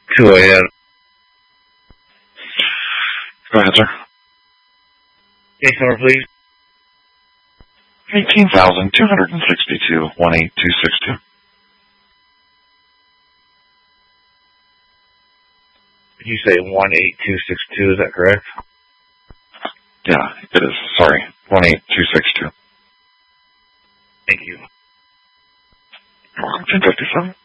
Go ahead. Go ahead, sir. Case number, please. 18,262, 18262. Did you say 18262? Is that correct? Yeah, it is. Sorry. 18262. Thank you. 1057.